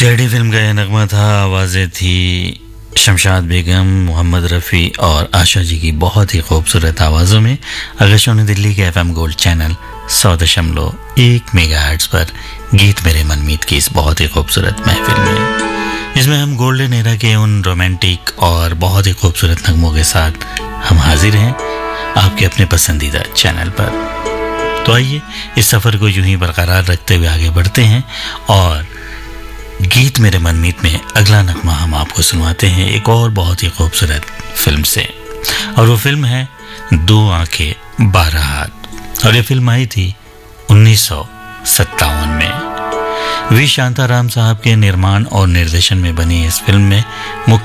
CID film का यह नगमा था। आवाज़ें थी शमशाद बेगम, मोहम्मद रफ़ी और आशा जी की बहुत ही खूबसूरत आवाज़ों में। आकाशवाणी दिल्ली के एफएम गोल्ड चैनल 100.1 मेगाहर्ट्ज़ पर गीत मेरे मनमीत की इस बहुत ही खूबसूरत महफिल में, जिसमें हम गोल्डन एरा के उन रोमांटिक और बहुत ही खूबसूरत नगमों के साथ हम हाजिर हैं आपके अपने पसंदीदा चैनल पर। तो आइए इस सफ़र को यूं ही बरकरार रखते हुए आगे बढ़ते हैं और गीत मेरे मनमीत में अगला नगमा हम आपको सुनवाते हैं एक और बहुत ही खूबसूरत फिल्म से, और वो फिल्म है 2 आंखें 12 हाथ। और ये फिल्म आई थी 1957 में। वी शांताराम साहब के निर्माण और निर्देशन में बनी इस फिल्म में मुख्य